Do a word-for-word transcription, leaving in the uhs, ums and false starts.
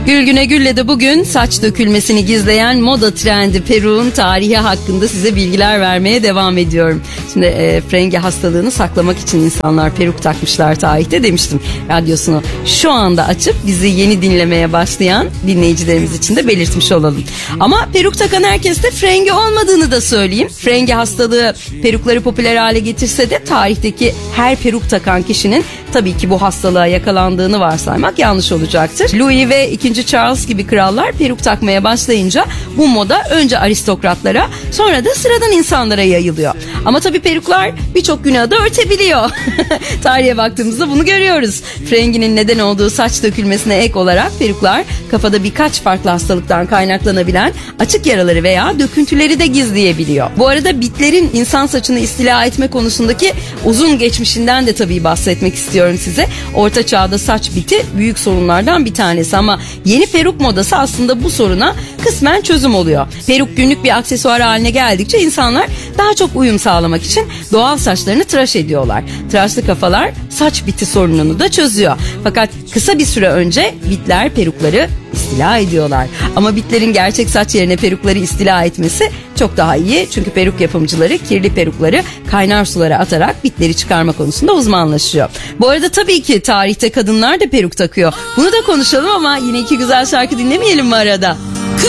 Gül Güne Gül'le de bugün saç dökülmesini gizleyen moda trendi peruğun tarihi hakkında size bilgiler vermeye devam ediyorum. Şimdi e, frenge hastalığını saklamak için insanlar peruk takmışlar tarihte demiştim. Radyosunu şu anda açıp bizi yeni dinlemeye başlayan dinleyicilerimiz için de belirtmiş olalım. Ama peruk takan herkes de frenge olmadığını da söyleyeyim. Frenge hastalığı perukları popüler hale getirse de tarihteki her peruk takan kişinin tabii ki bu hastalığa yakalandığını varsaymak yanlış olacaktır. Louis ve ikinci Charles gibi krallar peruk takmaya başlayınca bu moda önce aristokratlara sonra da sıradan insanlara yayılıyor. Ama tabii peruklar birçok günahı da örtebiliyor. Tarihe baktığımızda bunu görüyoruz. Frenginin neden olduğu saç dökülmesine ek olarak peruklar kafada birkaç farklı hastalıktan kaynaklanabilen açık yaraları veya döküntüleri de gizleyebiliyor. Bu arada bitlerin insan saçını istila etme konusundaki uzun geçmişinden de tabii bahsetmek istiyorum size. Orta çağda saç biti büyük sorunlardan bir tanesi ama yeni peruk modası aslında bu soruna kısmen çözüm oluyor. Peruk günlük bir aksesuar haline geldikçe insanlar daha çok uyum sağlamak için doğal saçlarını tıraş ediyorlar. Tıraşlı kafalar saç biti sorununu da çözüyor. Fakat kısa bir süre önce bitler perukları istila ediyorlar. Ama bitlerin gerçek saç yerine perukları istila etmesi çok daha iyi. Çünkü peruk yapımcıları kirli perukları kaynar sulara atarak bitleri çıkarma konusunda uzmanlaşıyor. Bu arada tabii ki tarihte kadınlar da peruk takıyor. Bunu da konuşalım ama yine iki güzel şarkı dinlemeyelim mi arada?